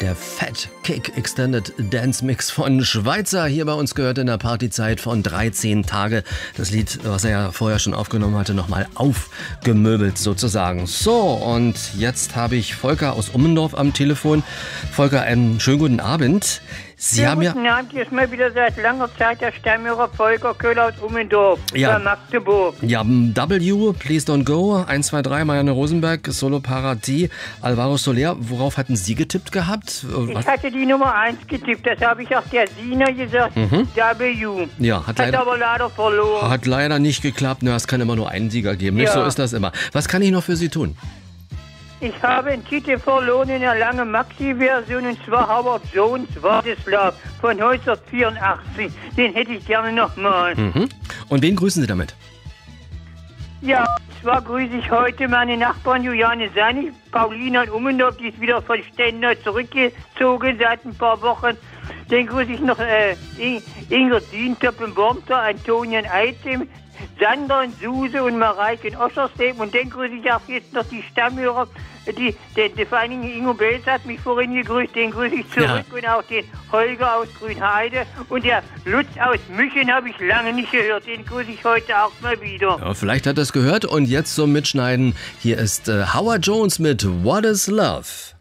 Der Fat Kick Extended Dance Mix von Schweizer, hier bei uns gehört in der Partyzeit von 13 Tage. Das Lied, was er ja vorher schon aufgenommen hatte, nochmal aufgemöbelt sozusagen. So, und jetzt habe ich Volker aus Ummendorf am Telefon. Volker, einen schönen guten Abend. Sie haben ja... Guten Abend, hier ist mal wieder seit langer Zeit der Stammhörer Volker Köhler aus Ummendorf, Ja. bei Magdeburg. Ja, W, Please Don't Go, 1, 2, 3, Marianne Rosenberg, Solo Paradis, Alvaro Soler. Worauf hatten Sie getippt gehabt? Ich hatte die Nummer 1 getippt, das habe ich auch der Sina gesagt, W. Ja, hat leider, aber leider verloren. hat leider nicht geklappt. Na, es kann immer nur einen Sieger geben. Nicht? Ja. So ist das immer. Was kann ich noch für Sie tun? Ich habe einen Titel verloren in der langen Maxi-Version, und zwar Howard Jones, What is Love, von 1984. Den hätte ich gerne nochmal. Und wen grüßen Sie damit? Ja, und zwar grüße ich heute meine Nachbarn Juliane Sanni, Paulina und Ummendorf, die ist wieder von Stendal zurückgezogen seit ein paar Wochen. Dann grüße ich noch Ingrid Dientöp in Wormter, Antonien Eitem, Sandra und Suse und Mareike in Oschersleben. Und dann grüße ich auch jetzt noch die Stammhörer, vor allen Dingen Ingo Belz hat mich vorhin gegrüßt, den grüße ich zurück. Ja. Und auch den Holger aus Grünheide. Und der Lutz aus Müchen habe ich lange nicht gehört, den grüße ich heute auch mal wieder. Ja, vielleicht hat er es gehört und jetzt zum Mitschneiden. Hier ist Howard Jones mit What is Love.